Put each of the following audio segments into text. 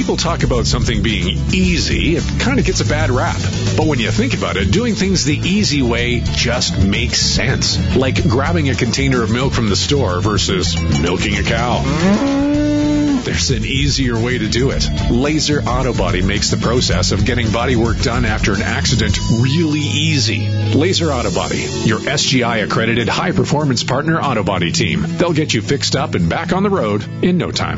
people talk about something being easy, it kind of gets a bad rap. But when you think about it, doing things the easy way just makes sense. Like grabbing a container of milk from the store versus milking a cow. There's an easier way to do it. Laser Auto Body makes the process of getting body work done after an accident really easy. Laser Auto Body, your SGI-accredited high-performance partner auto body team. They'll get you fixed up and back on the road in no time.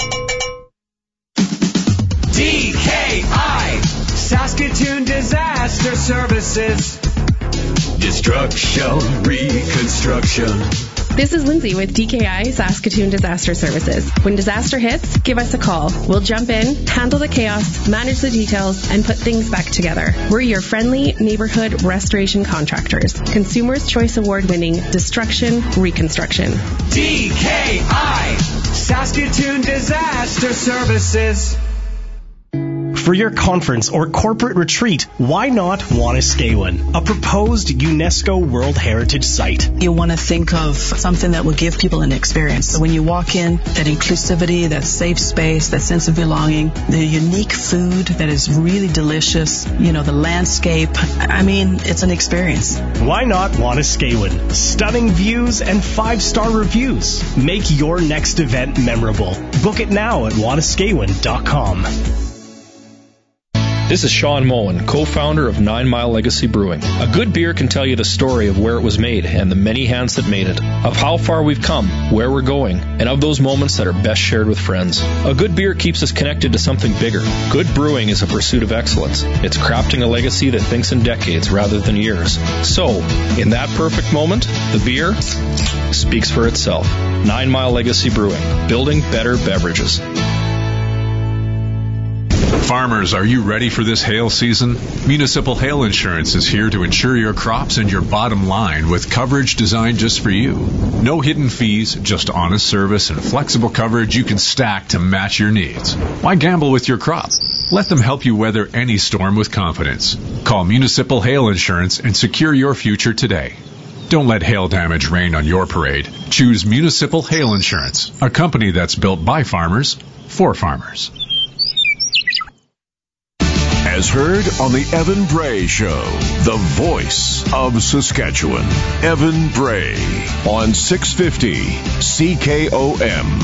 DKI, Saskatoon Disaster Services. Destruction, reconstruction. This is Lindsay with DKI Saskatoon Disaster Services. When disaster hits, give us a call. We'll jump in, handle the chaos, manage the details, and put things back together. We're your friendly neighborhood restoration contractors. Consumers' Choice Award-winning Destruction Reconstruction. DKI, Saskatoon Disaster Services. For your conference or corporate retreat, why not Wanuskewin, a proposed UNESCO World Heritage Site? You want to think of something that will give people an experience. So when you walk in, that inclusivity, that safe space, that sense of belonging, the unique food that is really delicious, the landscape. I mean, it's an experience. Why not Wanuskewin? Stunning views and 5-star reviews. Make your next event memorable. Book it now at wanuskewin.com. This is Sean Moen, co-founder of 9 Mile Legacy Brewing. A good beer can tell you the story of where it was made and the many hands that made it, of how far we've come, where we're going, and of those moments that are best shared with friends. A good beer keeps us connected to something bigger. Good brewing is a pursuit of excellence. It's crafting a legacy that thinks in decades rather than years. So, in that perfect moment, the beer speaks for itself. 9 Mile Legacy Brewing, building better beverages. Farmers, are you ready for this hail season? Municipal Hail Insurance is here to insure your crops and your bottom line with coverage designed just for you. No hidden fees, just honest service and flexible coverage you can stack to match your needs. Why gamble with your crop? Let them help you weather any storm with confidence. Call Municipal Hail Insurance and secure your future today. Don't let hail damage rain on your parade. Choose Municipal Hail Insurance, a company that's built by farmers, for farmers. As heard on the Evan Bray Show, the voice of Saskatchewan. Evan Bray on 650 CKOM.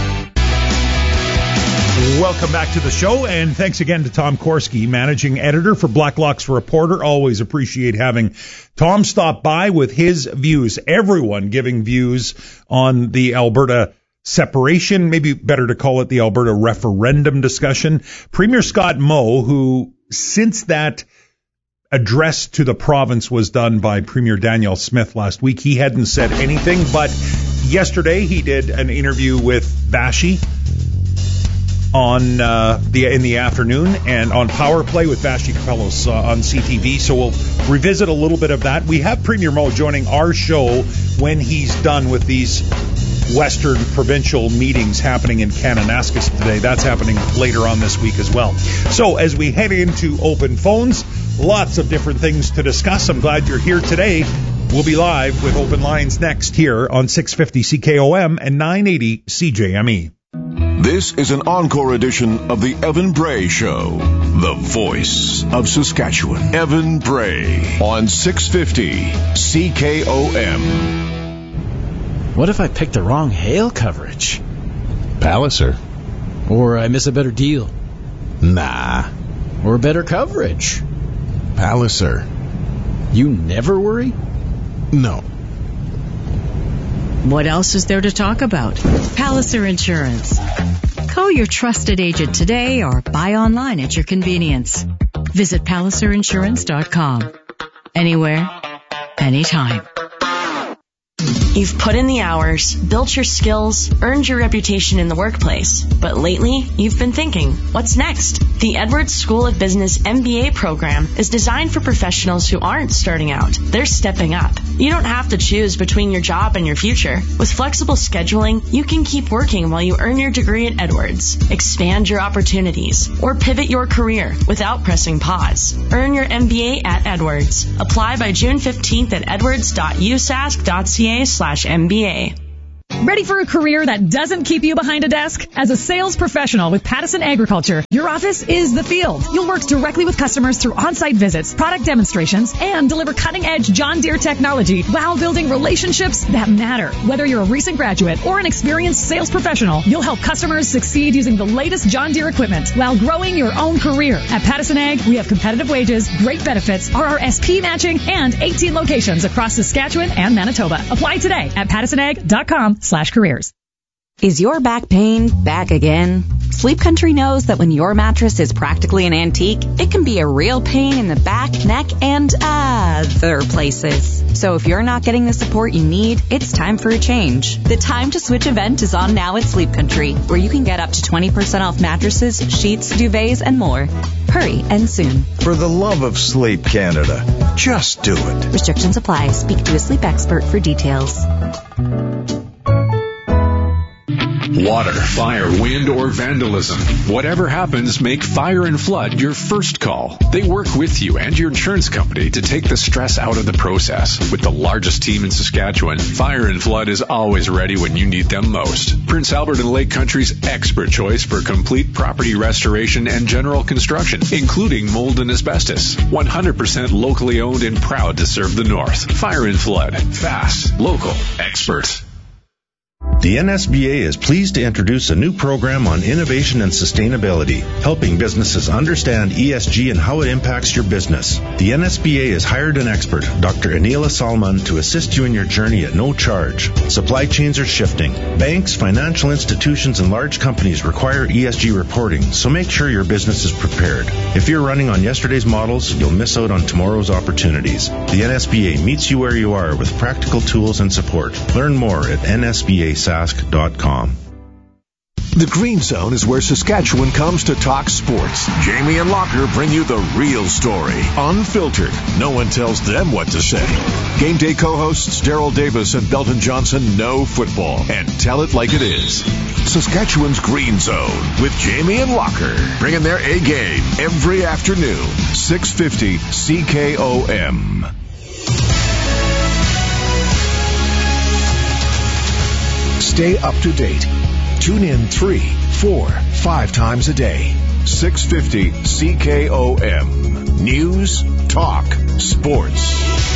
Welcome back to the show, and thanks again to Tom Korski, managing editor for Blacklock's Reporter. Always appreciate having Tom stop by with his views. Everyone giving views on the Alberta separation, maybe better to call it the Alberta referendum discussion. Premier Scott Moe, who since that address to the province was done by Premier Danielle Smith last week, he hadn't said anything, but yesterday he did an interview with Vashti on in the afternoon, and on Power Play with Vashti Capellos on CTV. So we'll revisit a little bit of that. We have Premier Moe joining our show when he's done with these Western provincial meetings happening in Kananaskis today. That's happening later on this week as well. So as we head into open phones, lots of different things to discuss. I'm glad you're here today. We'll be live with open lines next here on 650 CKOM and 980 CJME. This is an encore edition of the Evan Bray Show, the voice of Saskatchewan. Evan Bray on 650 CKOM. What if I pick the wrong hail coverage? Palliser. Or I miss a better deal? Nah. Or better coverage? Palliser. You never worry? No. What else is there to talk about? Palliser Insurance. Call your trusted agent today or buy online at your convenience. Visit PalliserInsurance.com. Anywhere, anytime. You've put in the hours, built your skills, earned your reputation in the workplace. But lately, you've been thinking, what's next? The Edwards School of Business MBA program is designed for professionals who aren't starting out. They're stepping up. You don't have to choose between your job and your future. With flexible scheduling, you can keep working while you earn your degree at Edwards, expand your opportunities, or pivot your career without pressing pause. Earn your MBA at Edwards. Apply by June 15th at edwards.usask.ca/MBA. Ready for a career that doesn't keep you behind a desk? As a sales professional with Pattison Agriculture, your office is the field. You'll work directly with customers through on-site visits, product demonstrations, and deliver cutting-edge John Deere technology while building relationships that matter. Whether you're a recent graduate or an experienced sales professional, you'll help customers succeed using the latest John Deere equipment while growing your own career. At Pattison Ag, we have competitive wages, great benefits, RRSP matching, and 18 locations across Saskatchewan and Manitoba. Apply today at pattisonag.com/careers. Is your back pain back again? Sleep Country knows that when your mattress is practically an antique, it can be a real pain in the back, neck, and other places. So if you're not getting the support you need, it's time for a change. The Time to Switch event is on now at Sleep Country, where you can get up to 20% off mattresses, sheets, duvets, and more. Hurry and soon. For the love of sleep, Canada, just do it. Restrictions apply. Speak to a sleep expert for details. Water, fire, wind, or vandalism. Whatever happens, make Fire and Flood your first call. They work with you and your insurance company to take the stress out of the process. With the largest team in Saskatchewan, Fire and Flood is always ready when you need them most. Prince Albert and Lake Country's expert choice for complete property restoration and general construction, including mold and asbestos. 100% locally owned and proud to serve the North. Fire and Flood. Fast, local, expert. The NSBA is pleased to introduce a new program on innovation and sustainability, helping businesses understand ESG and how it impacts your business. The NSBA has hired an expert, Dr. Anila Salman, to assist you in your journey at no charge. Supply chains are shifting. Banks, financial institutions, and large companies require ESG reporting, so make sure your business is prepared. If you're running on yesterday's models, you'll miss out on tomorrow's opportunities. The NSBA meets you where you are with practical tools and support. Learn more at nsbasask.com. The Green Zone is where Saskatchewan comes to talk sports. Jamie and Locker bring you the real story, unfiltered. No one tells them what to say. Game day co-hosts Daryl Davis and Belton Johnson know football and tell it like it is. Saskatchewan's Green Zone with Jamie and Locker, bringing their A game every afternoon, 650 CKOM. Stay up to date. Tune in 3, 4, 5 times a day. 650 CKOM. News, talk, sports.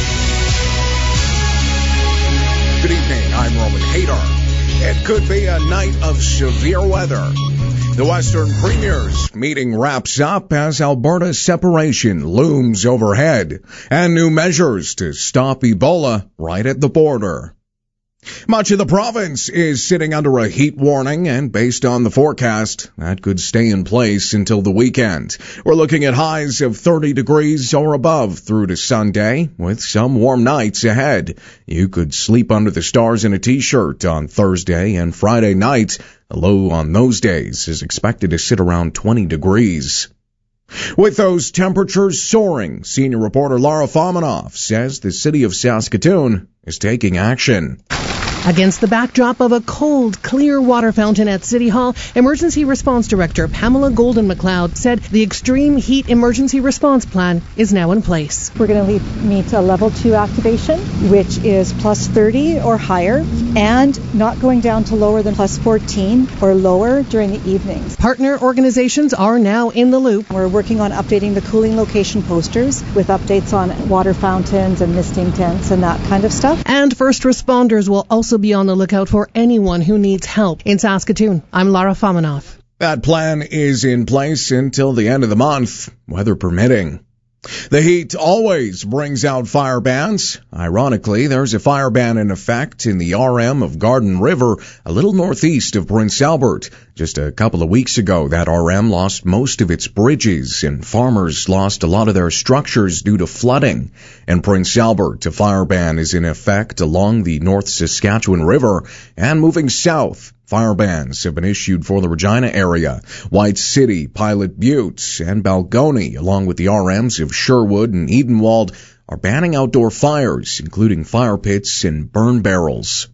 Good evening. I'm Roman Hadar. It could be a night of severe weather. The Western Premier's meeting wraps up as Alberta's separation looms overhead and new measures to stop Ebola right at the border. Much of the province is sitting under a heat warning, and based on the forecast, that could stay in place until the weekend. We're looking at highs of 30 degrees or above through to Sunday, with some warm nights ahead. You could sleep under the stars in a t-shirt on Thursday and Friday night. The low on those days is expected to sit around 20 degrees. With those temperatures soaring, senior reporter Lara Fomanoff says the city of Saskatoon is taking action. Against the backdrop of a cold, clear water fountain at City Hall, Emergency Response Director Pamela Golden-McLeod said the extreme heat emergency response plan is now in place. We're going to meet a level 2 activation, which is plus 30 or higher, and not going down to lower than plus 14 or lower during the evenings. Partner organizations are now in the loop. We're working on updating the cooling location posters with updates on water fountains and misting tents and that kind of stuff. And first responders will also be on the lookout for anyone who needs help. In Saskatoon, I'm Lara Fomanoff. That plan is in place until the end of the month, weather permitting. The heat always brings out fire bans. Ironically, there's a fire ban in effect in the RM of Garden River, a little northeast of Prince Albert. Just a couple of weeks ago, that RM lost most of its bridges, and farmers lost a lot of their structures due to flooding. In Prince Albert, a fire ban is in effect along the North Saskatchewan River, and moving south, fire bans have been issued for the Regina area, White City, Pilot Butte, and Balgony, along with the RMs of Sherwood and Edenwald, are banning outdoor fires, including fire pits and burn barrels.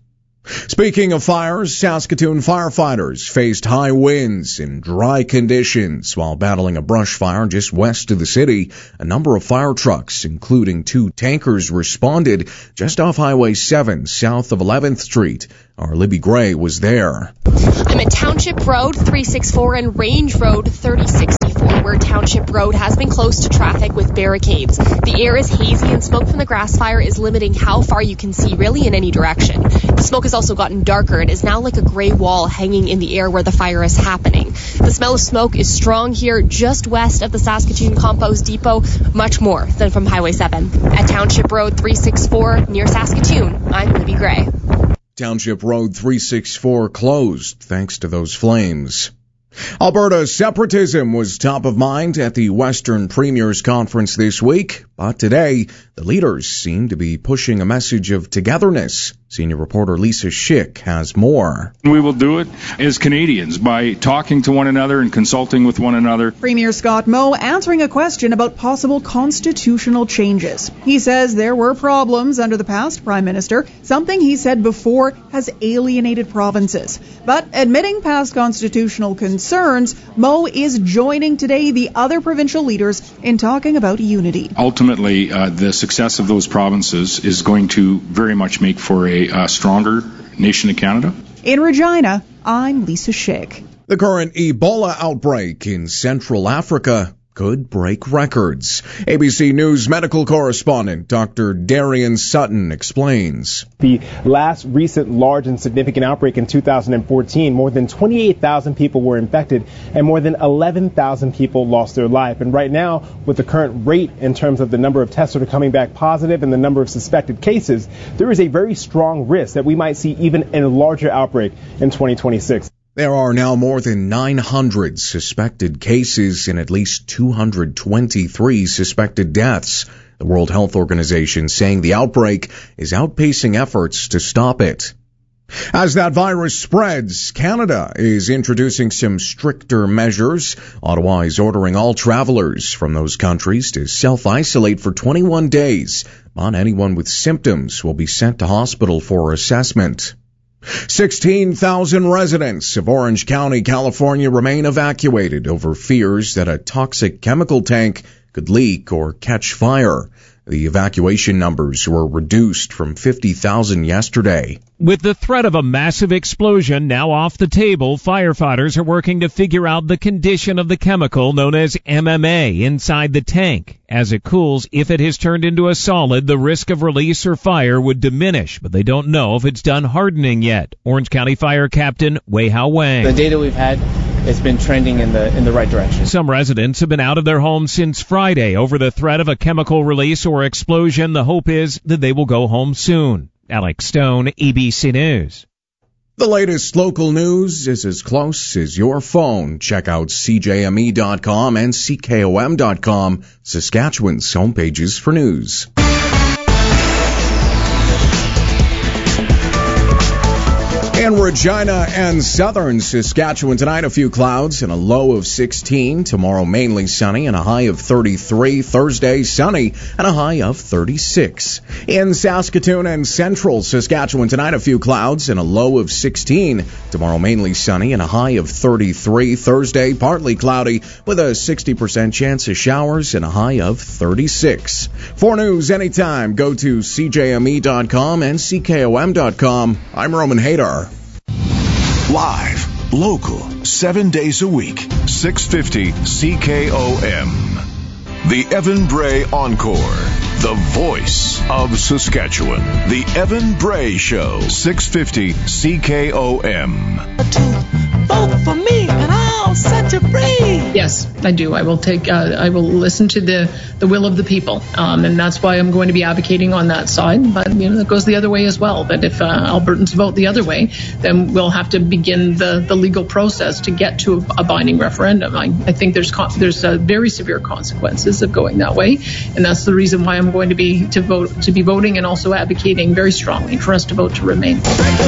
Speaking of fires, Saskatoon firefighters faced high winds and dry conditions while battling a brush fire just west of the city. A number of fire trucks, including 2 tankers, responded just off Highway 7 south of 11th Street. Our Libby Gray was there. I'm at Township Road 364 and Range Road 3064, where Township Road has been closed to traffic with barricades. The air is hazy and smoke from the grass fire is limiting how far you can see really in any direction. The smoke has also gotten darker and is now like a gray wall hanging in the air where the fire is happening. The smell of smoke is strong here just west of the Saskatoon Compost Depot, much more than from Highway 7. At Township Road 364 near Saskatoon, I'm Libby Gray. Township Road 364 closed thanks to those flames. Alberta separatism was top of mind at the Western Premiers Conference this week, but today the leaders seem to be pushing a message of togetherness. Senior reporter Lisa Schick has more. We will do it as Canadians by talking to one another and consulting with one another. Premier Scott Moe answering a question about possible constitutional changes. He says there were problems under the past Prime Minister, something he said before has alienated provinces. But admitting past constitutional concerns, Moe is joining today the other provincial leaders in talking about unity. Ultimately, the success of those provinces is going to very much make for a stronger nation of Canada. In Regina, I'm Lisa Schick. The current Ebola outbreak in Central Africa could break records. ABC News medical correspondent Dr. Darian Sutton explains. The last recent large and significant outbreak in 2014, more than 28,000 people were infected and more than 11,000 people lost their life. And right now, with the current rate in terms of the number of tests that are coming back positive and the number of suspected cases, there is a very strong risk that we might see even a larger outbreak in 2026. There are now more than 900 suspected cases and at least 223 suspected deaths. The World Health Organization saying the outbreak is outpacing efforts to stop it. As that virus spreads, Canada is introducing some stricter measures. Ottawa is ordering all travelers from those countries to self-isolate for 21 days. But anyone with symptoms will be sent to hospital for assessment. 16,000 residents of Orange County, California remain evacuated over fears that a toxic chemical tank could leak or catch fire. The evacuation numbers were reduced from 50,000 yesterday. With the threat of a massive explosion now off the table, firefighters are working to figure out the condition of the chemical known as MMA inside the tank. As it cools, if it has turned into a solid, the risk of release or fire would diminish, but they don't know if it's done hardening yet. Orange County Fire Captain Wei Hao Wang. The data we've had, it's been trending in the right direction. Some residents have been out of their homes since Friday over the threat of a chemical release or explosion. The hope is that they will go home soon. Alex Stone, ABC News. The latest local news is as close as your phone. Check out CJME.com and CKOM.com, Saskatchewan's homepages for news. In Regina and southern Saskatchewan tonight, a few clouds and a low of 16. Tomorrow, mainly sunny and a high of 33. Thursday, sunny and a high of 36. In Saskatoon and central Saskatchewan tonight, a few clouds and a low of 16. Tomorrow, mainly sunny and a high of 33. Thursday, partly cloudy with a 60% chance of showers and a high of 36. For news anytime, go to CJME.com and CKOM.com. I'm Roman Hadar. Live, local, 7 days a week, 650 CKOM. The Evan Bray Encore, the voice of Saskatchewan. The Evan Bray Show, 650 CKOM. Vote for me and I'll set you free. Yes, I do. I will listen to the will of the people. And that's why I'm going to be advocating on that side. But, that goes the other way as well. That if Albertans vote the other way, then we'll have to begin the legal process to get to a binding referendum. I think there's very severe consequences of going that way. And that's the reason why I'm going to be voting and also advocating very strongly for us to vote to remain.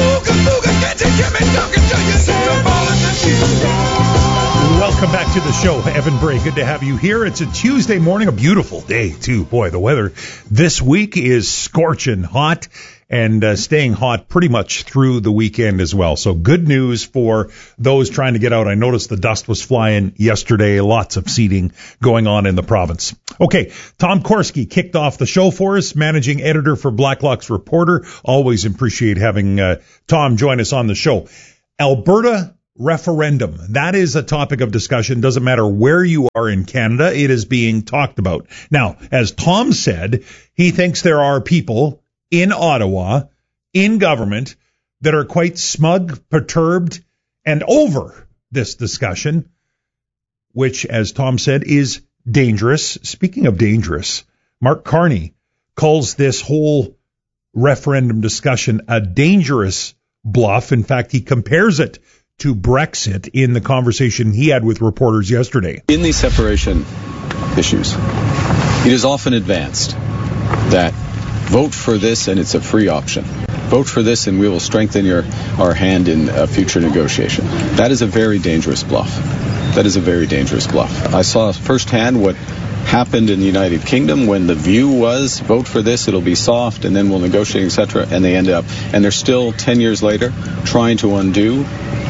Welcome back to the show, Evan Bray. Good to have you here. It's a Tuesday morning, a beautiful day, too. Boy, the weather this week is scorching hot. and staying hot pretty much through the weekend as well. So good news for those trying to get out. I noticed the dust was flying yesterday. Lots of seeding going on in the province. Okay, Tom Korski kicked off the show for us, managing editor for Blacklock's Reporter. Always appreciate having Tom join us on the show. Alberta referendum. That is a topic of discussion. Doesn't matter where you are in Canada, it is being talked about. Now, as Tom said, he thinks there are people in Ottawa, in government, that are quite smug, perturbed, and over this discussion, which, as Tom said, is dangerous. Speaking of dangerous, Mark Carney calls this whole referendum discussion a dangerous bluff. In fact, he compares it to Brexit in the conversation he had with reporters yesterday. In these separation issues, it is often advanced that vote for this and it's a free option. Vote for this and we will strengthen our hand in a future negotiation. That is a very dangerous bluff. That is a very dangerous bluff. I saw firsthand what happened in the United Kingdom when the view was vote for this, it'll be soft, and then we'll negotiate, etc. And they ended up, and they're still 10 years later trying to undo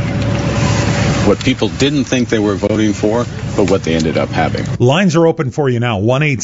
what people didn't think they were voting for, but what they ended up having. Lines are open for you now,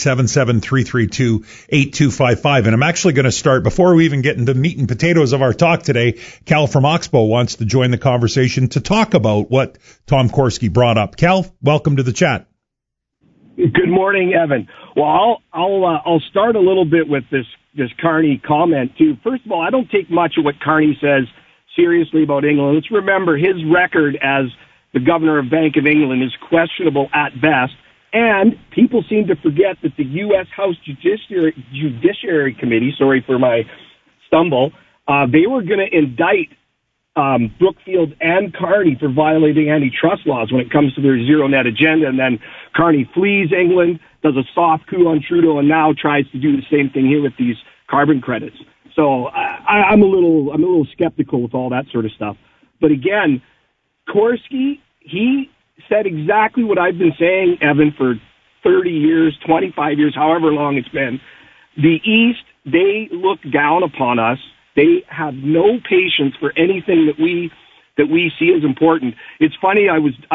1-877-332-8255. And I'm actually going to start, before we even get into meat and potatoes of our talk today, Cal from Oxbow wants to join the conversation to talk about what Tom Korski brought up. Cal, welcome to the chat. Good morning, Evan. Well, I'll start a little bit with this Carney comment, too. First of all, I don't take much of what Carney says seriously about England. Let's remember his record as the governor of Bank of England is questionable at best, and people seem to forget that the U.S. House Judiciary Committee, sorry for my stumble, they were going to indict Brookfield and Carney for violating antitrust laws when it comes to their zero net agenda, and then Carney flees England, does a soft coup on Trudeau, and now tries to do the same thing here with these carbon credits. So I'm a little skeptical with all that sort of stuff. But again, Korski, he said exactly what I've been saying, Evan, for 30 years, 25 years, however long it's been. The East, they look down upon us. They have no patience for anything that we see as important. It's funny. I was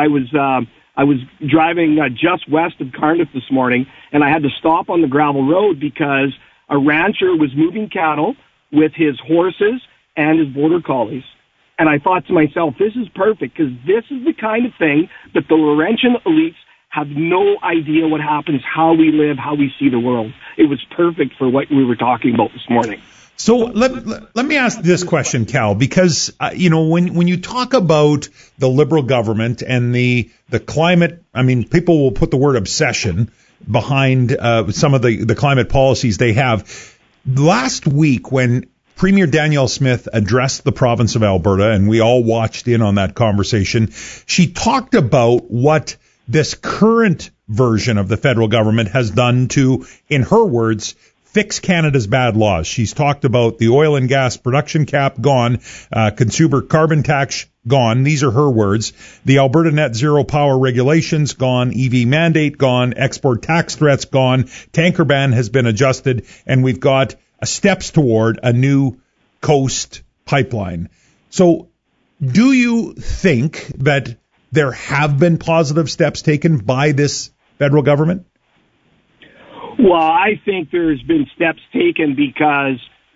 driving just west of Cardiff this morning, and I had to stop on the gravel road because a rancher was moving cattle with his horses and his border collies. And I thought to myself, this is perfect, because this is the kind of thing that the Laurentian elites have no idea what happens, how we live, how we see the world. It was perfect for what we were talking about this morning. So let me ask this question, Cal, because when you talk about the Liberal government and the climate, I mean, people will put the word obsession behind some of the climate policies they have. Last week, when Premier Danielle Smith addressed the province of Alberta, and we all watched in on that conversation, she talked about what this current version of the federal government has done to, in her words, fix Canada's bad laws. She's talked about the oil and gas production cap gone, consumer carbon tax gone. These are her words. The Alberta net zero power regulations gone, EV mandate gone, export tax threats gone, tanker ban has been adjusted, and we've got steps toward a new coast pipeline. So do you think that there have been positive steps taken by this federal government? Well, I think there's been steps taken because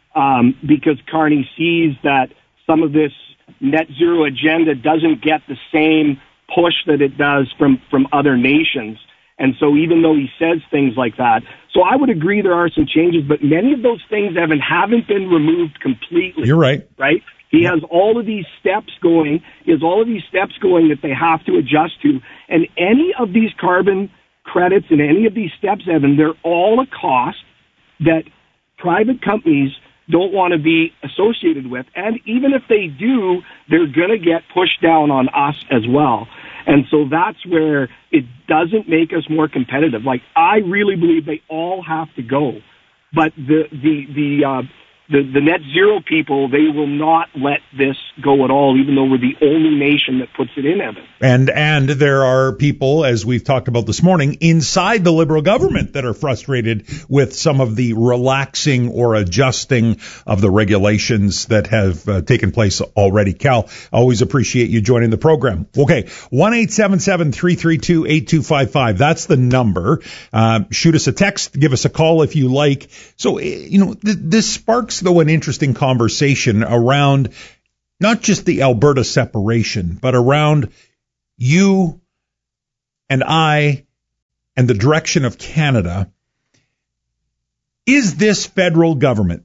Carney sees that some of this net zero agenda doesn't get the same push that it does from other nations. And so even though he says things like that, so I would agree there are some changes, but many of those things, Evan, haven't been removed completely. You're right. Right? He has all of these steps going. That they have to adjust to. And any of these carbon credits and any of these steps, Evan, they're all a cost that private companies don't want to be associated with. And even if they do, they're going to get pushed down on us as well. And so that's where it doesn't make us more competitive. Like, I really believe they all have to go. But the the net zero people, they will not let this go at all, even though we're the only nation that puts it in, Evan. And there are people, as we've talked about this morning, inside the Liberal government that are frustrated with some of the relaxing or adjusting of the regulations that have taken place already. Cal, always appreciate you joining the program. Okay, 1-877-332-8255. That's the number. Shoot us a text, give us a call if you like. So, this sparks, though, an interesting conversation around not just the Alberta separation, but around you and I and the direction of Canada. Is this federal government,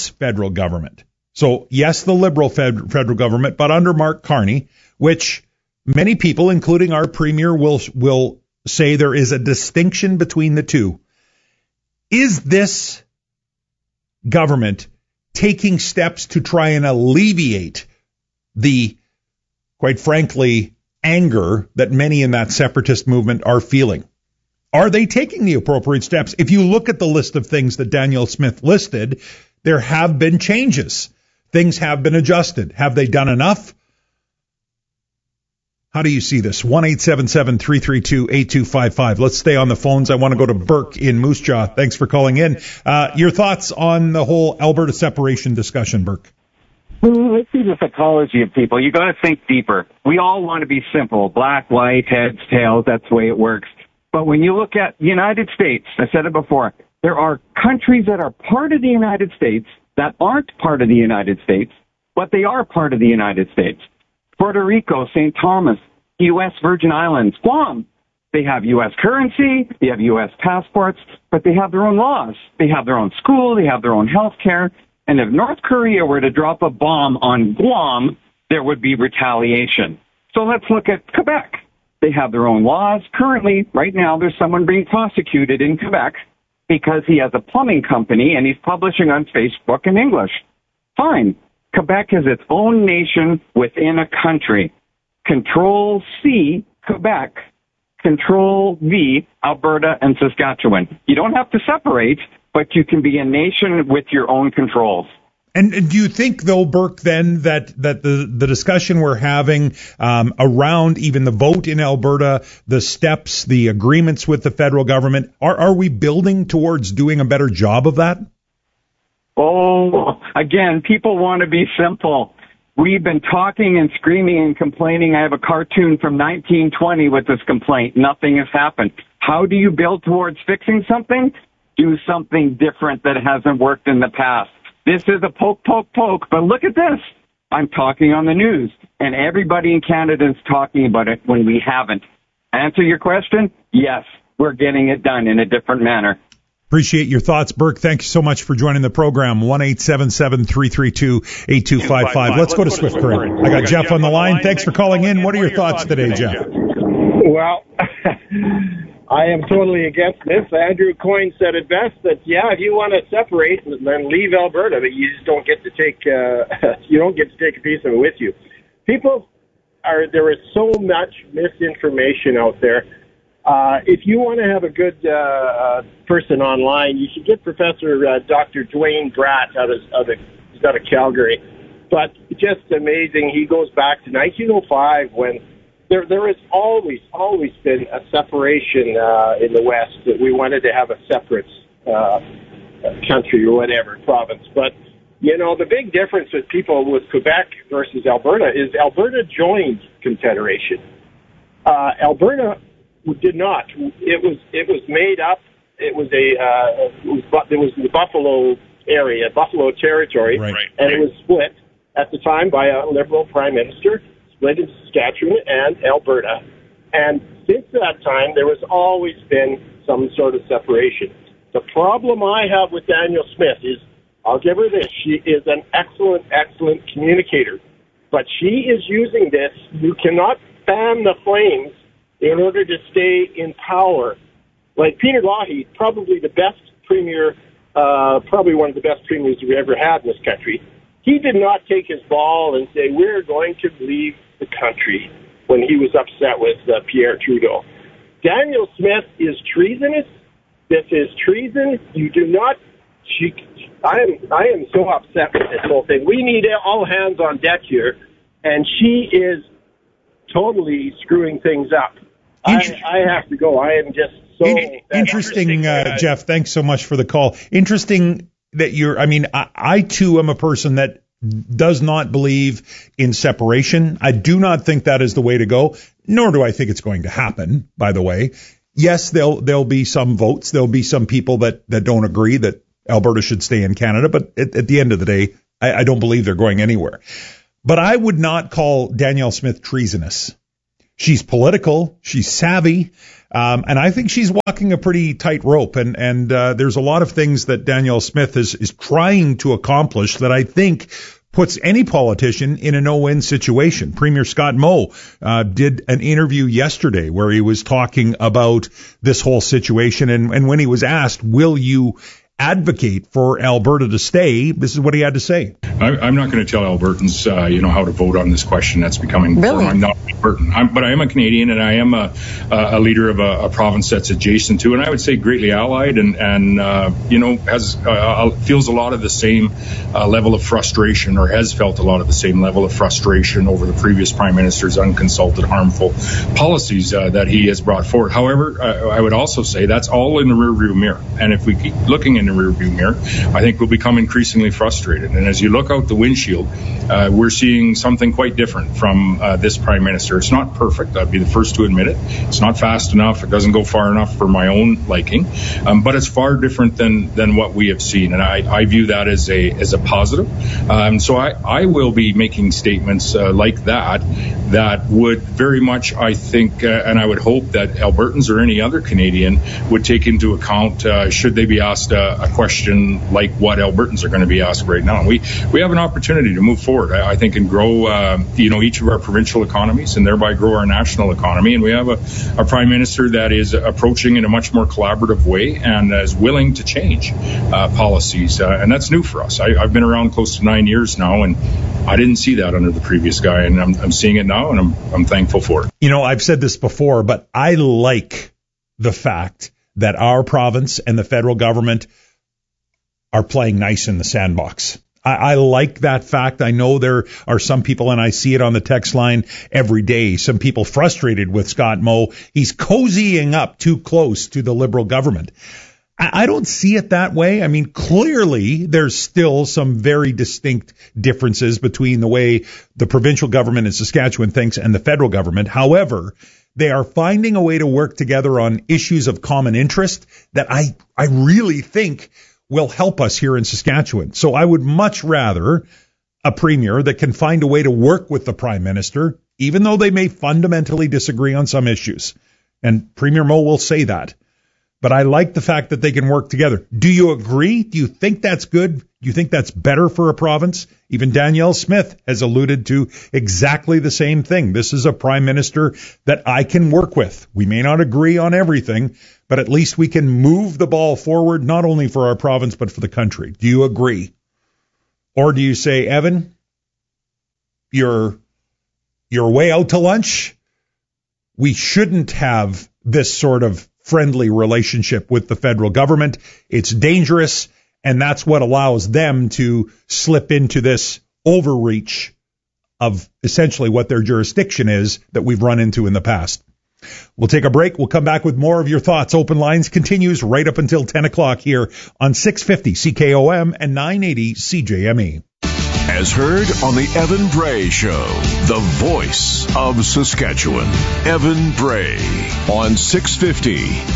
so yes, the Liberal federal government, but under Mark Carney, which many people, including our Premier, will say there is a distinction between the two. Is this government taking steps to try and alleviate the, quite frankly, anger that many in that separatist movement are feeling? Are they taking the appropriate steps? If you look at the list of things that Danielle Smith listed, there have been changes. Things have been adjusted. Have they done enough? How do you see this? 1-877-332-8255. Let's stay on the phones. I want to go to Burke in Moose Jaw. Thanks for calling in. Your thoughts on the whole Alberta separation discussion, Burke? Let's see the psychology of people. You got to think deeper. We all want to be simple. Black, white, heads, tails. That's the way it works. But when you look at the United States, I said it before, there are countries that are part of the United States that aren't part of the United States, but they are part of the United States. Puerto Rico, St. Thomas, U.S. Virgin Islands, Guam. They have U.S. currency, they have U.S. passports, but they have their own laws. They have their own school, they have their own health care. And if North Korea were to drop a bomb on Guam, there would be retaliation. So let's look at Quebec. They have their own laws. Currently, right now, there's someone being prosecuted in Quebec because he has a plumbing company and he's publishing on Facebook in English. Fine. Quebec is its own nation within a country. Control-C, Quebec. Control-V, Alberta and Saskatchewan. You don't have to separate, but you can be a nation with your own controls. And do you think, though, Burke, then that the discussion we're having around even the vote in Alberta, the steps, the agreements with the federal government, are we building towards doing a better job of that? Oh, again, people want to be simple. We've been talking and screaming and complaining. I have a cartoon from 1920 with this complaint. Nothing has happened. How do you build towards fixing something? Do something different that hasn't worked in the past. This is a poke, poke, poke, but look at this. I'm talking on the news, and everybody in Canada is talking about it when we haven't. Answer your question? Yes, we're getting it done in a different manner. Appreciate your thoughts, Burke. Thank you so much for joining the program. 1-877-332-8255. Let's go to Swift Current. I got Jeff on the line. Thanks for calling in. What are your thoughts today, Jeff? Well, I am totally against this. Andrew Coyne said it best that, if you want to separate, then leave Alberta, but you just don't get to take you don't get to take a piece of it with you. There is so much misinformation out there. If you want to have a good person online, you should get Professor Dr. Dwayne Bratt he's out of Calgary. But just amazing. He goes back to 1905 when there has always been a separation in the West, that we wanted to have a separate country or whatever, province. But, the big difference with people with Quebec versus Alberta is Alberta joined Confederation. Alberta did not. It was made up. It was the Buffalo area, Buffalo territory, right. And it was split at the time by a Liberal Prime Minister, split into Saskatchewan and Alberta. And since that time, there has always been some sort of separation. The problem I have with Danielle Smith is, I'll give her this, she is an excellent communicator. But she is using this, you cannot fan the flames in order to stay in power. Like Peter Lougheed, probably the best premier, probably one of the best premiers we've ever had in this country. He did not take his ball and say, we're going to leave the country, when he was upset with Pierre Trudeau. Danielle Smith is treasonous. This is treason. You do not, I am so upset with this whole thing. We need all hands on deck here, and she is totally screwing things up. I have to go. I am just so interesting, Jeff. Thanks so much for the call. Interesting that I too am a person that does not believe in separation. I do not think that is the way to go, nor do I think it's going to happen, by the way. Yes, there'll be some votes. There'll be some people that don't agree that Alberta should stay in Canada, but at the end of the day, I don't believe they're going anywhere. But I would not call Danielle Smith treasonous. She's political, she's savvy, and I think she's walking a pretty tight rope. And there's a lot of things that Danielle Smith is trying to accomplish that I think puts any politician in a no-win situation. Premier Scott Moe did an interview yesterday where he was talking about this whole situation. And when he was asked, will you advocate for Alberta to stay, this is what he had to say. I'm not going to tell Albertans, how to vote on this question. That's becoming. Really? I'm not Albertan, but I am a Canadian, and I am a leader of a province that's adjacent to, and I would say greatly allied, and has feels a lot of the same level of frustration, or has felt a lot of the same level of frustration over the previous Prime Minister's unconsulted, harmful policies that he has brought forward. However, I would also say that's all in the rearview mirror, and if we keep looking in the rearview mirror, I think we'll become increasingly frustrated. And as you look out the windshield, we're seeing something quite different from this Prime Minister. It's not perfect. I'd be the first to admit it. It's not fast enough. It doesn't go far enough for my own liking. But it's far different than what we have seen. And I view that as a positive. So I will be making statements like that would very much, I think, and I would hope that Albertans or any other Canadian would take into account should they be asked a question like what Albertans are going to be asked right now. We have an opportunity to move forward, I think, and grow each of our provincial economies and thereby grow our national economy. And we have a Prime Minister that is approaching in a much more collaborative way and is willing to change policies. And that's new for us. I've been around close to 9 years now, and I didn't see that under the previous guy, and I'm seeing it now, and I'm thankful for it. I've said this before, but I like the fact that our province and the federal government are playing nice in the sandbox. I like that fact. I know there are some people, and I see it on the text line every day, some people frustrated with Scott Moe. He's cozying up too close to the Liberal government. I don't see it that way. I mean, clearly there's still some very distinct differences between the way the provincial government in Saskatchewan thinks and the federal government. However, they are finding a way to work together on issues of common interest that I really think will help us here in Saskatchewan. So I would much rather a premier that can find a way to work with the Prime Minister, even though they may fundamentally disagree on some issues. And Premier Moe will say that. But I like the fact that they can work together. Do you agree? Do you think that's good? Do you think that's better for a province? Even Danielle Smith has alluded to exactly the same thing. This is a Prime Minister that I can work with. We may not agree on everything, but at least we can move the ball forward, not only for our province, but for the country. Do you agree? Or do you say, Evan, you're way out to lunch? We shouldn't have this sort of friendly relationship with the federal government. It's dangerous, and that's what allows them to slip into this overreach of essentially what their jurisdiction is that we've run into in the past. We'll take a break. We'll come back with more of your thoughts. Open Lines continues right up until 10 o'clock here on 650 CKOM and 980 CJME. As heard on the Evan Bray Show, the voice of Saskatchewan. Evan Bray on 650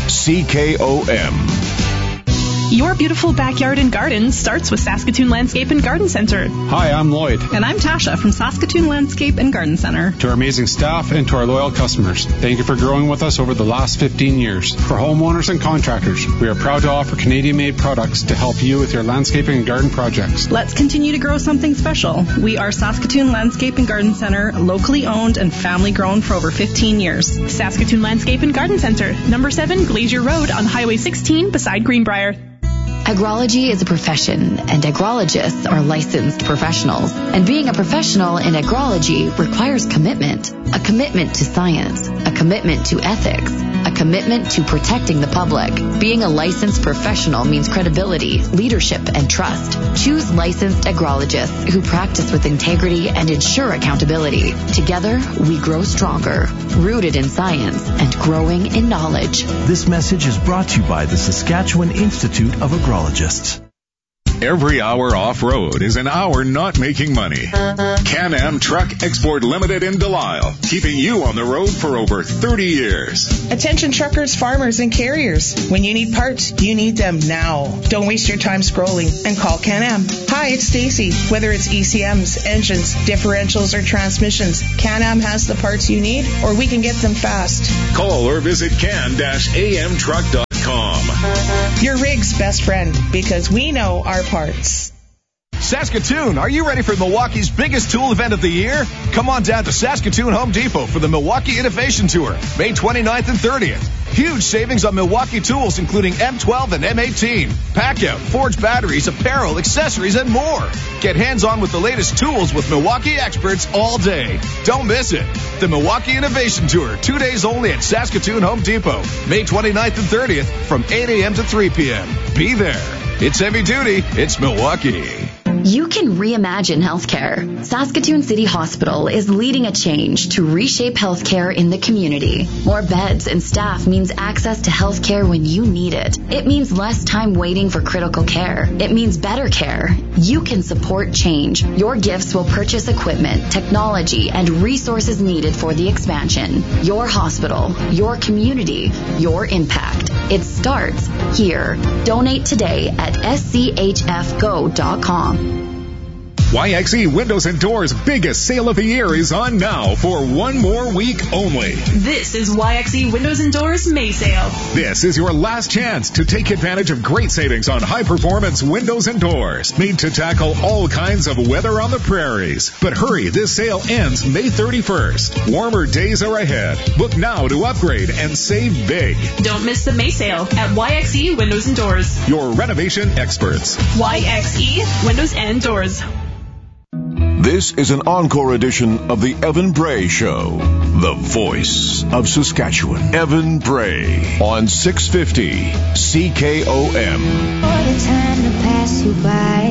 CKOM. Your beautiful backyard and garden starts with Saskatoon Landscape and Garden Center. Hi, I'm Lloyd. And I'm Tasha from Saskatoon Landscape and Garden Center. To our amazing staff and to our loyal customers, thank you for growing with us over the last 15 years. For homeowners and contractors, we are proud to offer Canadian-made products to help you with your landscaping and garden projects. Let's continue to grow something special. We are Saskatoon Landscape and Garden Center, locally owned and family grown for over 15 years. Saskatoon Landscape and Garden Center, number 7 Glacier Road on Highway 16 beside Greenbrier. Agrology is a profession, and agrologists are licensed professionals. And being a professional in agrology requires commitment. A commitment to science, a commitment to ethics, a commitment to protecting the public. Being a licensed professional means credibility, leadership, and trust. Choose licensed agrologists who practice with integrity and ensure accountability. Together, we grow stronger, rooted in science and growing in knowledge. This message is brought to you by the Saskatchewan Institute of Agrologists. Every hour off-road is an hour not making money. Can-Am Truck Export Limited in Delisle, keeping you on the road for over 30 years. Attention truckers, farmers, and carriers. When you need parts, you need them now. Don't waste your time scrolling and call Can-Am. Hi, it's Stacy. Whether it's ECMs, engines, differentials, or transmissions, Can-Am has the parts you need, or we can get them fast. Call or visit can-amtruck.com. Your rig's best friend, because we know our parts. Saskatoon, are you ready for Milwaukee's biggest tool event of the year? Come on down to Saskatoon Home Depot for the Milwaukee Innovation Tour, May 29th and 30th. Huge savings on Milwaukee tools, including M12 and M18, Packout, forged batteries, apparel, accessories, and more. Get hands-on with the latest tools with Milwaukee experts all day. Don't miss it. The Milwaukee Innovation Tour, 2 days only at Saskatoon Home Depot, May 29th and 30th from 8 a.m. to 3 p.m. Be there. It's heavy duty. It's Milwaukee. You can reimagine healthcare. Saskatoon City Hospital is leading a change to reshape healthcare in the community. More beds and staff means access to healthcare when you need it. It means less time waiting for critical care. It means better care. You can support change. Your gifts will purchase equipment, technology, and resources needed for the expansion. Your hospital, your community, your impact. It starts here. Donate today at schfgo.com. YXE Windows and Doors' biggest sale of the year is on now for one more week only. This is YXE Windows and Doors May Sale. This is your last chance to take advantage of great savings on high-performance windows and doors, made to tackle all kinds of weather on the prairies. But hurry, this sale ends May 31st. Warmer days are ahead. Book now to upgrade and save big. Don't miss the May Sale at YXE Windows and Doors. Your renovation experts. YXE Windows and Doors. This is an encore edition of the Evan Bray Show, the voice of Saskatchewan. Evan Bray on 650 CKOM. All the time to pass you by.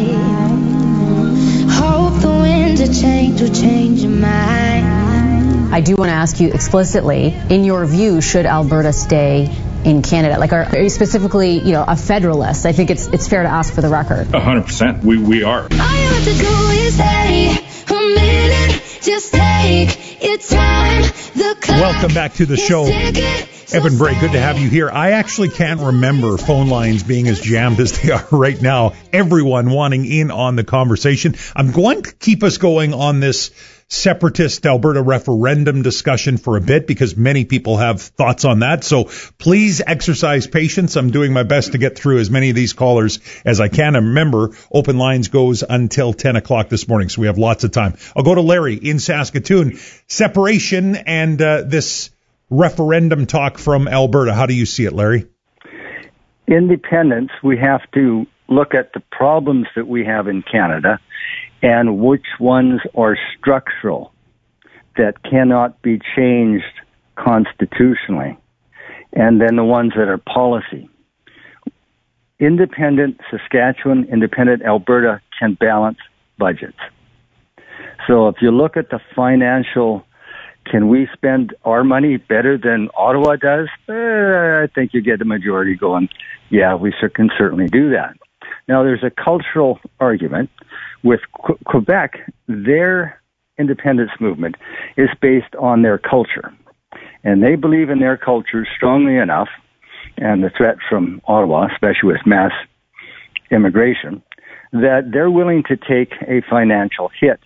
Hope the winds of change will change your mind. I do want to ask you explicitly, in your view, should Alberta stay in Canada? Like, are you specifically, a federalist? I think it's fair to ask for the record. 100%. We are. All you have to do is stay a minute. Just take your time. Welcome back to the show. Evan Bray, good to have you here. I actually can't remember phone lines being as jammed as they are right now. Everyone wanting in on the conversation. I'm going to keep us going on this separatist Alberta referendum discussion for a bit because many people have thoughts on that. So please exercise patience. I'm doing my best to get through as many of these callers as I can. And remember, open lines goes until 10 o'clock this morning, so we have lots of time. I'll go to Larry in Saskatoon. Separation and this referendum talk from Alberta. How do you see it, Larry? Independence, we have to look at the problems that we have in Canada and which ones are structural that cannot be changed constitutionally, and then the ones that are policy. Independent Saskatchewan, independent Alberta can balance budgets. So if you look at the financial, can we spend our money better than Ottawa does? I think you get the majority going, yeah, we can certainly do that. Now, there's a cultural argument. With Quebec, their independence movement is based on their culture. And they believe in their culture strongly enough, and the threat from Ottawa, especially with mass immigration, that they're willing to take a financial hit,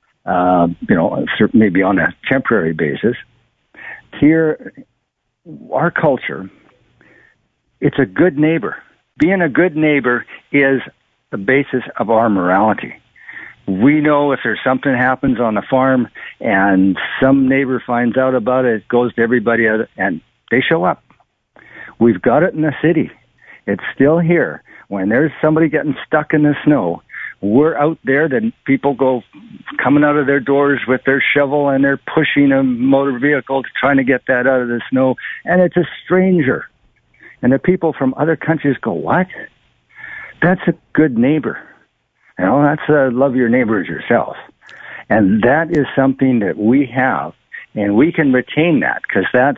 maybe on a temporary basis. Here, our culture, it's a good neighbor. Being a good neighbor is the basis of our morality. We know if there's something happens on the farm and some neighbor finds out about it, it goes to everybody and they show up. We've got it in the city. It's still here. When there's somebody getting stuck in the snow, we're out there, then people go coming out of their doors with their shovel and they're pushing a motor vehicle trying to get that out of the snow, and it's a stranger. And the people from other countries go, what? That's a good neighbor. You know, that's love your neighbor as yourself. And that is something that we have, and we can retain that, because that's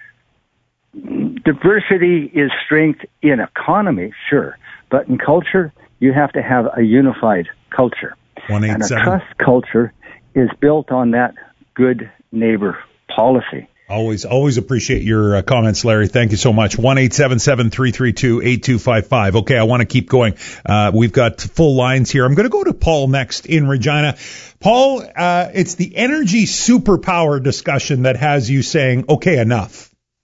diversity is strength in economy, sure, but in culture, you have to have a unified culture. And a trust culture is built on that good neighbor policy. Always appreciate your comments, Larry. Thank you so much. 1-877-332-8255. Okay, I want to keep going. We've got full lines here. I'm going to go to Paul next in Regina. Paul, it's the energy superpower discussion that has you saying, okay, enough.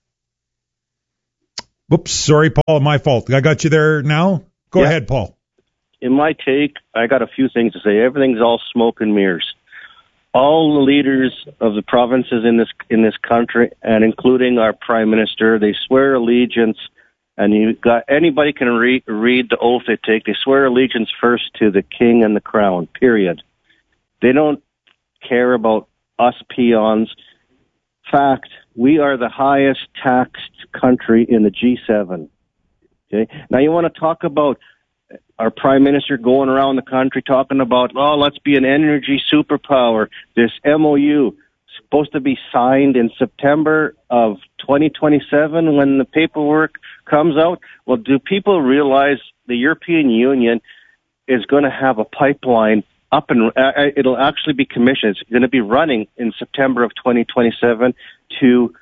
Whoops, sorry, Paul, my fault. I got you there now? Go ahead, Paul. In my take, I got a few things to say. Everything's all smoke and mirrors. All the leaders of the provinces in this country, and including our prime minister, they swear allegiance, and anybody can read the oath they take. They swear allegiance first to the king and the crown, period. They don't care about us peons. Fact, we are the highest taxed country in the G7. Okay? Now you want to talk about our prime minister going around the country talking about, let's be an energy superpower. This MOU supposed to be signed in September of 2027 when the paperwork comes out. Well, do people realize the European Union is going to have a pipeline up and it'll actually be commissioned. It's going to be running in September of 2027 to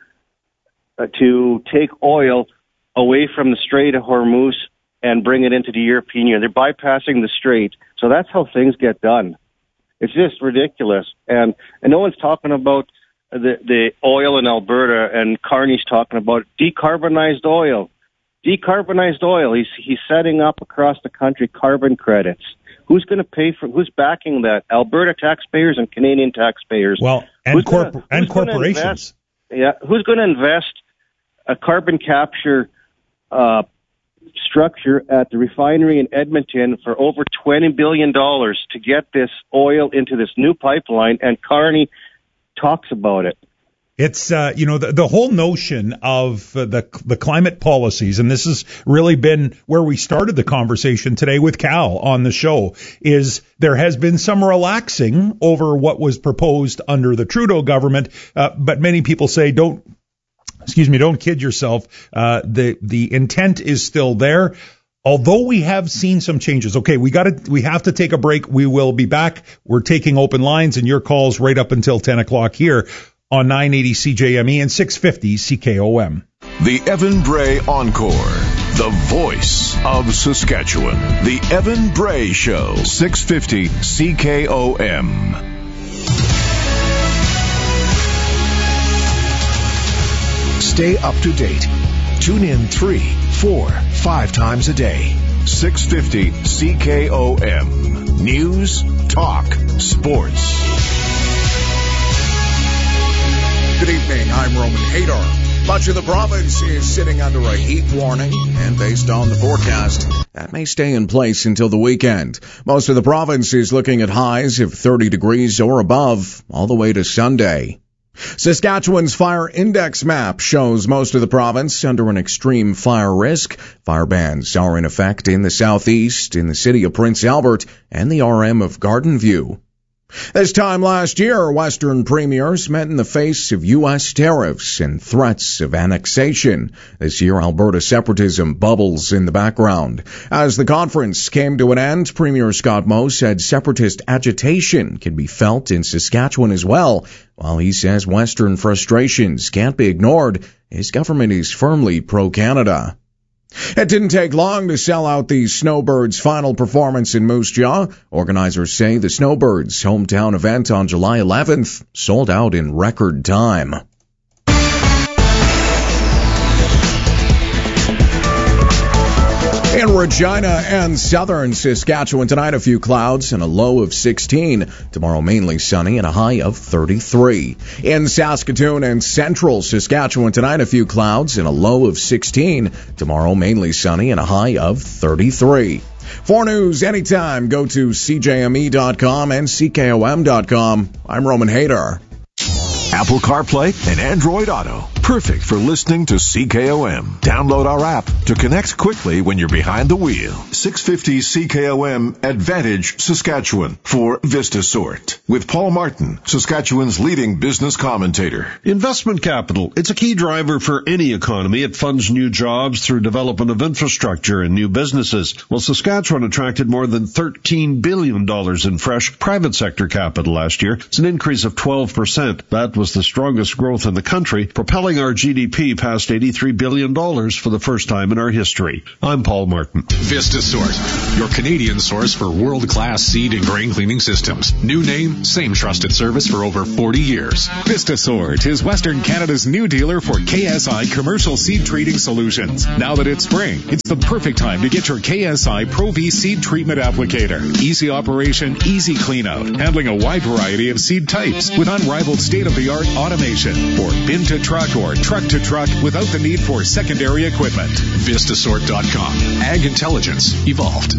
take oil away from the Strait of Hormuz and bring it into the European Union. They're bypassing the strait. So that's how things get done. It's just ridiculous. And no one's talking about the oil in Alberta, and Carney's talking about decarbonized oil. Decarbonized oil. He's setting up across the country carbon credits. Who's going to pay for? Who's backing that? Alberta taxpayers and Canadian taxpayers. Well, and corporations. Who's going to invest a carbon capture structure at the refinery in Edmonton for over $20 billion to get this oil into this new pipeline? And Carney talks about it. It's, the whole notion of the climate policies, and this has really been where we started the conversation today with Cal on the show, is there has been some relaxing over what was proposed under the Trudeau government, but many people say don't kid yourself. The intent is still there. Although we have seen some changes. Okay, we have to take a break. We will be back. We're taking open lines and your calls right up until 10 o'clock here on 980 CJME and 650 CKOM. The Evan Bray Encore, the voice of Saskatchewan. The Evan Bray Show, 650 CKOM. Stay up to date. Tune in 3, 4, 5 times a day. 650 CKOM. News, talk, sports. Good evening, I'm Roman Hadar. Much of the province is sitting under a heat warning, and based on the forecast, that may stay in place until the weekend. Most of the province is looking at highs of 30 degrees or above all the way to Sunday. Saskatchewan's fire index map shows most of the province under an extreme fire risk. Fire bans are in effect in the southeast, in the city of Prince Albert, and the RM of Garden View. This time last year, Western premiers met in the face of U.S. tariffs and threats of annexation. This year, Alberta separatism bubbles in the background. As the conference came to an end, Premier Scott Moe said separatist agitation can be felt in Saskatchewan as well. While he says Western frustrations can't be ignored, his government is firmly pro-Canada. It didn't take long to sell out the Snowbirds' final performance in Moose Jaw. Organizers say the Snowbirds' hometown event on July 11th sold out in record time. In Regina and southern Saskatchewan tonight, a few clouds and a low of 16. Tomorrow, mainly sunny and a high of 33. In Saskatoon and central Saskatchewan tonight, a few clouds and a low of 16. Tomorrow, mainly sunny and a high of 33. For news anytime, go to CJME.com and CKOM.com. I'm Roman Hadar. Apple CarPlay and Android Auto. Perfect for listening to CKOM. Download our app to connect quickly when you're behind the wheel. 650 CKOM Advantage, Saskatchewan for VistaSort. With Paul Martin, Saskatchewan's leading business commentator. Investment capital. It's a key driver for any economy. It funds new jobs through development of infrastructure and new businesses. Well, Saskatchewan attracted more than $13 billion in fresh private sector capital last year. It's an increase of 12%. That was the strongest growth in the country, propelling our GDP past $83 billion for the first time in our history. I'm Paul Martin. VistaSort, your Canadian source for world-class seed and grain cleaning systems. New name, same trusted service for over 40 years. VistaSort is Western Canada's new dealer for KSI commercial seed treating solutions. Now that it's spring, it's the perfect time to get your KSI Pro V seed treatment applicator. Easy operation, easy clean out, handling a wide variety of seed types with unrivaled state-of-the-art automation for bin to truck or truck to truck without the need for secondary equipment. Vistasort.com. Ag intelligence evolved.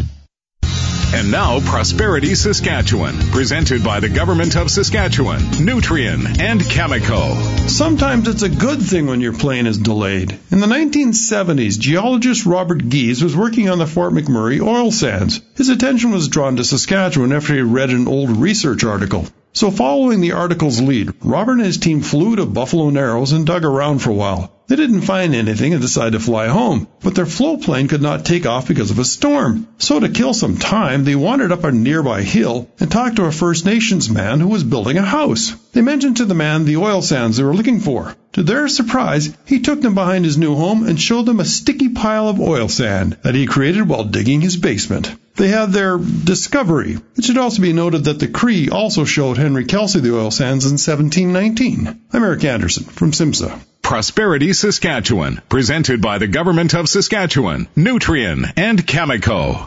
And now, Prosperity Saskatchewan, presented by the Government of Saskatchewan, Nutrien, and Cameco. Sometimes it's a good thing when your plane is delayed. In the 1970s, geologist Robert Gies was working on the Fort McMurray oil sands. His attention was drawn to Saskatchewan after he read an old research article. So following the article's lead, Robert and his team flew to Buffalo Narrows and dug around for a while. They didn't find anything and decided to fly home, but their float plane could not take off because of a storm. So to kill some time, they wandered up a nearby hill and talked to a First Nations man who was building a house. They mentioned to the man the oil sands they were looking for. To their surprise, he took them behind his new home and showed them a sticky pile of oil sand that he created while digging his basement. They had their discovery. It should also be noted that the Cree also showed Henry Kelsey the oil sands in 1719. I'm Eric Anderson from SIMSA. Prosperity Saskatchewan, presented by the Government of Saskatchewan, Nutrien, and Cameco.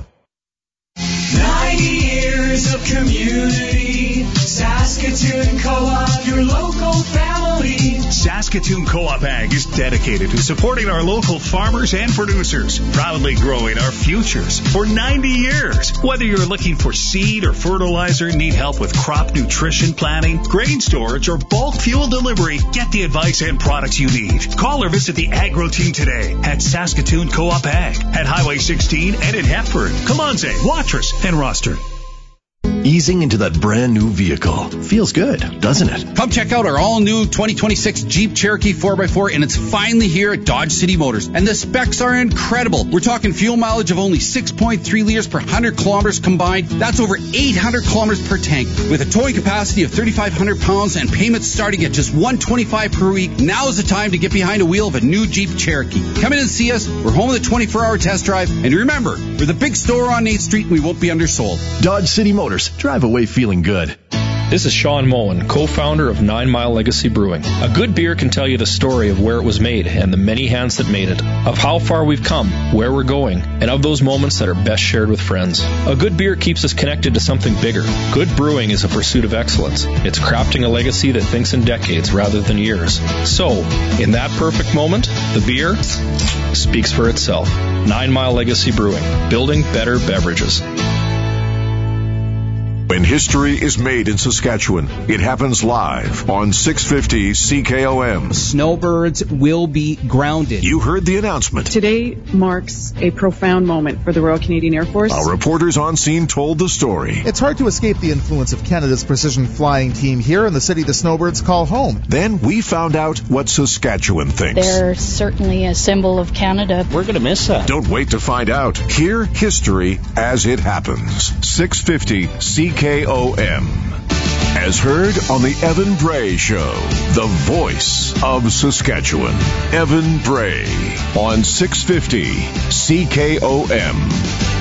90 years of community, Saskatoon Co-op, your local family. Saskatoon Co-op Ag is dedicated to supporting our local farmers and producers, proudly growing our futures for 90 years. Whether you're looking for seed or fertilizer, need help with crop nutrition planning, grain storage, or bulk fuel delivery, get the advice and products you need. Call or visit the Agro Team today at Saskatoon Co-op Ag at Highway 16 and in Hepburn, Kamanze, Watrous, and Roster. Easing into that brand new vehicle. Feels good, doesn't it? Come check out our all-new 2026 Jeep Cherokee 4x4, and it's finally here at Dodge City Motors. And the specs are incredible. We're talking fuel mileage of only 6.3 liters per 100 kilometers combined. That's over 800 kilometers per tank. With a towing capacity of 3,500 pounds and payments starting at just $125 per week, now is the time to get behind a wheel of a new Jeep Cherokee. Come in and see us. We're home with a 24-hour test drive. And remember, we're the big store on 8th Street, and we won't be undersold. Dodge City Motors. Drive away feeling good. This is Sean Moen, co-founder of 9 Mile Legacy Brewing. A good beer can tell you the story of where it was made and the many hands that made it, of how far we've come, where we're going, and of those moments that are best shared with friends. A good beer keeps us connected to something bigger. Good brewing is a pursuit of excellence. It's crafting a legacy that thinks in decades rather than years. So, in that perfect moment, the beer speaks for itself. 9 Mile Legacy Brewing, building better beverages. When history is made in Saskatchewan, it happens live on 650 CKOM. Snowbirds will be grounded. You heard the announcement. Today marks a profound moment for the Royal Canadian Air Force. Our reporters on scene told the story. It's hard to escape the influence of Canada's precision flying team here in the city the Snowbirds call home. Then we found out what Saskatchewan thinks. They're certainly a symbol of Canada. We're going to miss that. Don't wait to find out. Hear history as it happens. 650 CKOM. As heard on the Evan Bray Show, the voice of Saskatchewan. Evan Bray on 650 CKOM.